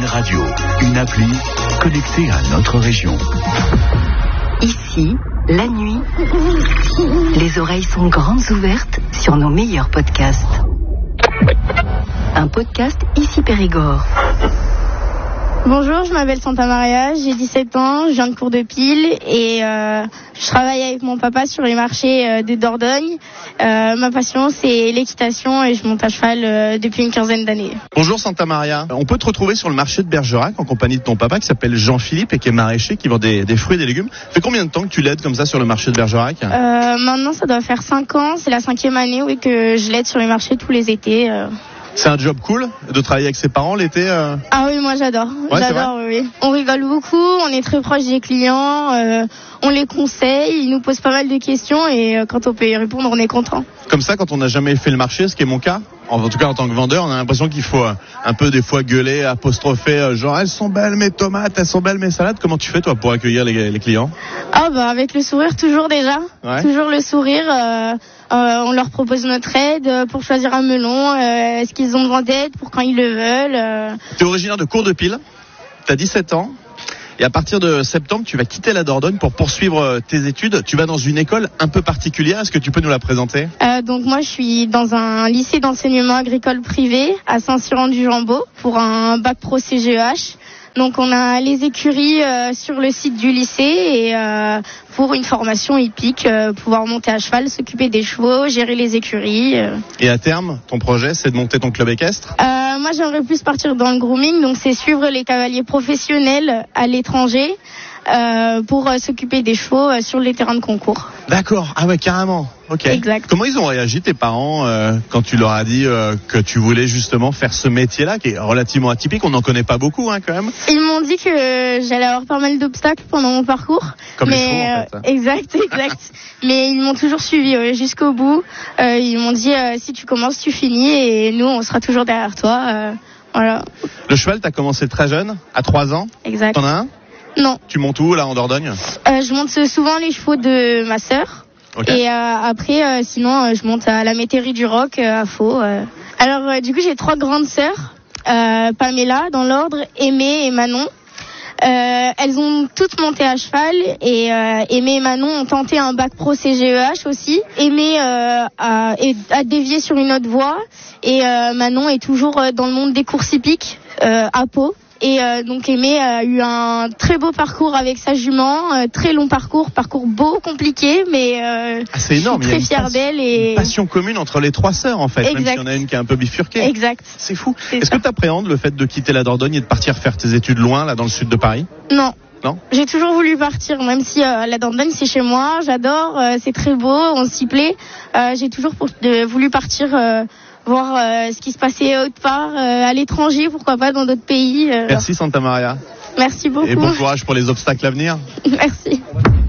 Radio, une appli connectée à notre région. Ici, la nuit, les oreilles sont grandes ouvertes sur nos meilleurs podcasts. Un podcast Ici Périgord. Bonjour, je m'appelle Santa Maria, j'ai 17 ans, je viens de Cours-de-Pile et je travaille avec mon papa sur les marchés de Dordogne. Ma passion, c'est l'équitation et je monte à cheval depuis une quinzaine d'années. Bonjour Santa Maria, on peut te retrouver sur le marché de Bergerac en compagnie de ton papa qui s'appelle Jean-Philippe et qui est maraîcher, qui vend des fruits et des légumes. Ça fait combien de temps que tu l'aides comme ça sur le marché de Bergerac ? Maintenant, ça doit faire 5 ans, c'est la 5e année que je l'aide sur les marchés tous les étés. C'est un job cool de travailler avec ses parents l'été Ah oui, moi j'adore. Ouais, j'adore, oui. On rigole beaucoup, on est très proche des clients, on les conseille, ils nous posent pas mal de questions et quand on peut y répondre, on est content. Comme ça, quand on n'a jamais fait le marché, ce qui est mon cas, en tout cas en tant que vendeur, on a l'impression qu'il faut un peu des fois gueuler, apostropher, genre elles sont belles mes tomates, elles sont belles mes salades. Comment tu fais toi pour accueillir les clients ? Avec le sourire toujours déjà, ouais. Toujours le sourire. On leur propose notre aide pour choisir un melon. Est-ce qu'ils ont besoin d'aide pour quand ils le veulent Tu es originaire de Cours-de-Pile, tu as 17 ans. Et à partir de septembre, tu vas quitter la Dordogne pour poursuivre tes études. Tu vas dans une école un peu particulière. Est-ce que tu peux nous la présenter ? Donc moi, je suis dans un lycée d'enseignement agricole privé à Saint-Cyran-du-Jambeau pour un bac pro CGEH. Donc on a les écuries sur le site du lycée et pour une formation hippique, pouvoir monter à cheval, s'occuper des chevaux, gérer les écuries. Et à terme, ton projet, c'est de monter ton club équestre ? Moi, j'aimerais plus partir dans le grooming, donc c'est suivre les cavaliers professionnels à l'étranger pour s'occuper des chevaux sur les terrains de concours. D'accord, ah ouais, carrément. Ok. Exact. Comment ils ont réagi tes parents quand tu leur as dit que tu voulais justement faire ce métier-là, qui est relativement atypique, on n'en connaît pas beaucoup quand même. Ils m'ont dit que j'allais avoir pas mal d'obstacles pendant mon parcours. Comme les chevaux en fait. Exact. Mais ils m'ont toujours suivi jusqu'au bout. Ils m'ont dit si tu commences, tu finis et nous on sera toujours derrière toi. Voilà. Le cheval, t'as commencé très jeune, à 3 ans. Exact. T'en as un ? Non. Tu montes où là en Dordogne ? Je monte souvent les chevaux de ma sœur. Okay. Et après, sinon, je monte à la métairie du Roc, à Faux. Alors, du coup, j'ai 3 grandes sœurs. Pamela, dans l'ordre, Aimée et Manon. Elles ont toutes monté à cheval et Aimée et Manon ont tenté un bac pro CGEH aussi. Aimée a dévié sur une autre voie et Manon est toujours dans le monde des courses hippiques à Pau. Et donc Aimée a eu un très beau parcours avec sa jument, très long parcours beau, compliqué, mais c'est énorme, je suis très fière d'elle. Une passion commune entre les 3 sœurs en fait, exact. Même s'il y en a une qui est un peu bifurquée. Exact. C'est fou. Est-ce que tu appréhendes le fait de quitter la Dordogne et de partir faire tes études loin, là dans le sud de Paris ? Non. Non ? J'ai toujours voulu partir, même si la Dordogne c'est chez moi, j'adore, c'est très beau, on s'y plaît. J'ai toujours voulu partir voir ce qui se passait autre part, à l'étranger, pourquoi pas dans d'autres pays. Merci Santa Maria. Merci beaucoup. Et bon courage pour les obstacles à venir. Merci.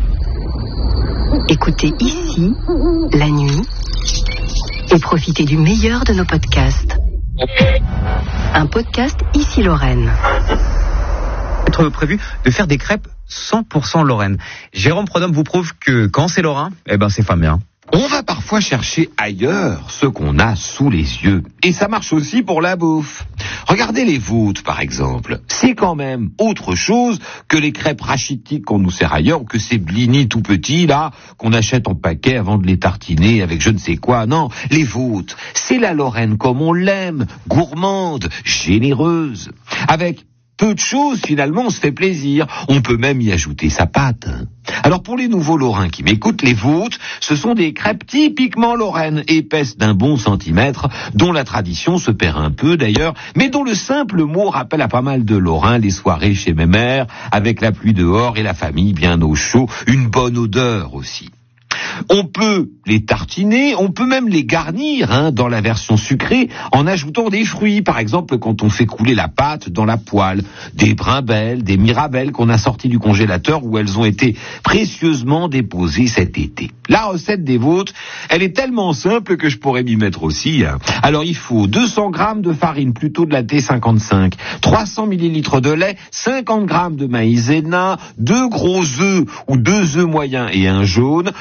Écoutez Ici, la nuit, et profitez du meilleur de nos podcasts. Un podcast Ici Lorraine. Être prévu de faire des crêpes 100% Lorraine. Jérôme Prodhomme vous prouve que quand c'est lorrain, c'est fameux. On va parfois chercher ailleurs ce qu'on a sous les yeux. Et ça marche aussi pour la bouffe. Regardez les voûtes, par exemple. C'est quand même autre chose que les crêpes rachitiques qu'on nous sert ailleurs ou que ces blinis tout petits, là, qu'on achète en paquet avant de les tartiner avec je ne sais quoi. Non, les voûtes, c'est la Lorraine comme on l'aime, gourmande, généreuse. Avec peu de choses, finalement, on se fait plaisir. On peut même y ajouter sa pâte. Alors pour les nouveaux Lorrains qui m'écoutent, les voûtes, ce sont des crêpes typiquement lorraines, épaisses d'un bon centimètre, dont la tradition se perd un peu d'ailleurs, mais dont le simple mot rappelle à pas mal de Lorrains les soirées chez mes mères, avec la pluie dehors et la famille bien au chaud, une bonne odeur aussi. On peut les tartiner, on peut même les garnir dans la version sucrée en ajoutant des fruits. Par exemple, quand on fait couler la pâte dans la poêle, des brimbelles, des mirabelles qu'on a sorties du congélateur où elles ont été précieusement déposées cet été. La recette des vôtres, elle est tellement simple que je pourrais m'y mettre aussi. Alors il faut 200 grammes de farine, plutôt de la T55, 300 millilitres de lait, 50 grammes de maïzena, 2 gros œufs ou 2 œufs moyens et un jaune, 35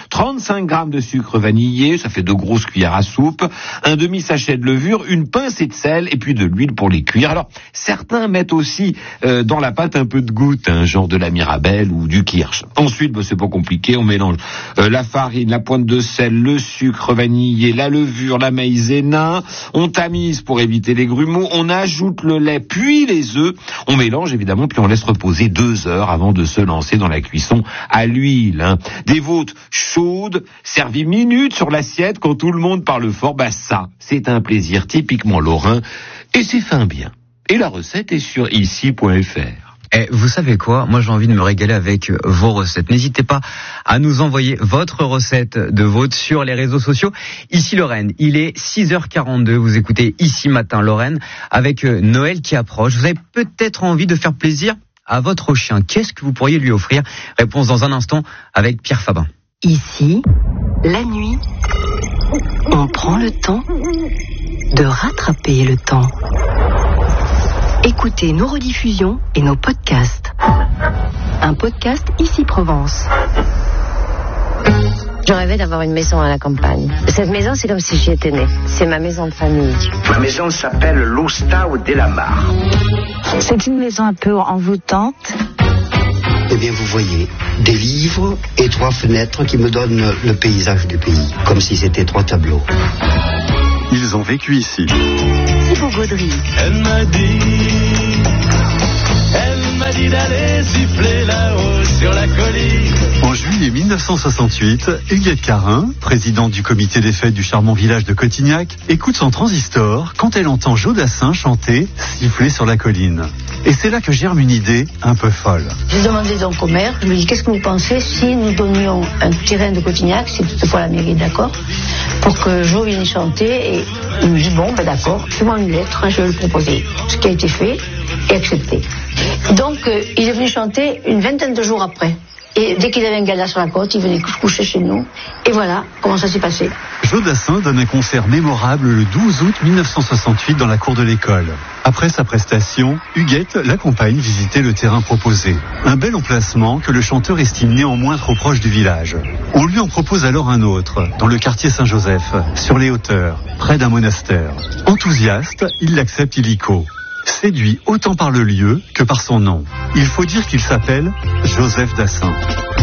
5 grammes de sucre vanillé, ça fait 2 grosses cuillères à soupe, un demi-sachet de levure, une pincée de sel et puis de l'huile pour les cuire. Alors, certains mettent aussi dans la pâte un peu de goutte, genre de la Mirabelle ou du Kirsch. Ensuite, c'est pas compliqué, on mélange la farine, la pointe de sel, le sucre vanillé, la levure, la maïzena, on tamise pour éviter les grumeaux, on ajoute le lait, puis les œufs, on mélange évidemment, puis on laisse reposer 2 heures avant de se lancer dans la cuisson à l'huile. Des vôtres chaudes, servies minutes sur l'assiette quand tout le monde parle fort, ça, c'est un plaisir typiquement lorrain, et c'est fin bien. Et la recette est sur ici.fr. Vous savez quoi? Moi, j'ai envie de me régaler avec vos recettes. N'hésitez pas à nous envoyer votre recette de vôtre sur les réseaux sociaux. Ici Lorraine, il est 6h42. Vous écoutez Ici Matin Lorraine avec Noël qui approche. Vous avez peut-être envie de faire plaisir à votre chien. Qu'est-ce que vous pourriez lui offrir? Réponse dans un instant avec Pierre Fabin. Ici, la nuit, on prend le temps de rattraper le temps. Écoutez nos rediffusions et nos podcasts. Un podcast Ici Provence. Je rêvais d'avoir une maison à la campagne. Cette maison, c'est comme si j'y étais née. C'est ma maison de famille. Ma maison s'appelle l'Ostau de la Mare. C'est une maison un peu envoûtante. Eh bien, vous voyez, des livres et 3 fenêtres qui me donnent le paysage du pays, comme si c'était 3 tableaux. Ils ont vécu ici. Thibaut Gaudry. Elle m'a dit d'aller siffler là-haut sur la colline. En juillet 1968, Huguette Carin, présidente du comité des fêtes du charmant village de Cotignac, écoute son transistor quand elle entend Joe Dassin chanter « Siffler sur la colline ». Et c'est là que germe une idée un peu folle. J'ai demandé donc au maire, je lui ai dit, qu'est-ce que vous pensez si nous donnions un terrain de Cotignac, si toutefois la mairie est d'accord, pour que Jo vienne chanter. Et il me dit, d'accord, fais-moi une lettre, je vais le proposer. Ce qui a été fait et accepté. Donc, il est venu chanter une 20aine de jours après. Et dès qu'il avait un gala sur la côte, il venait coucher chez nous. Et voilà comment ça s'est passé. Joe Dassin donne un concert mémorable le 12 août 1968 dans la cour de l'école. Après sa prestation, Huguette l'accompagne visiter le terrain proposé. Un bel emplacement que le chanteur estime néanmoins trop proche du village. On lui en propose alors un autre, dans le quartier Saint-Joseph, sur les hauteurs, près d'un monastère. Enthousiaste, il l'accepte illico. Séduit autant par le lieu que par son nom. Il faut dire qu'il s'appelle Joseph Dassin.